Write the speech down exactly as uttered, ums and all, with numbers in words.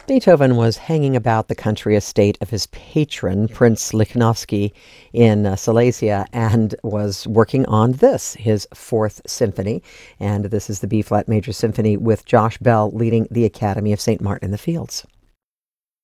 Beethoven was hanging about the country estate of his patron, Prince Lichnowsky, in uh, Silesia, and was working on this, his Fourth Symphony. And this is the B flat major symphony with Josh Bell leading the Academy of Saint Martin in the Fields.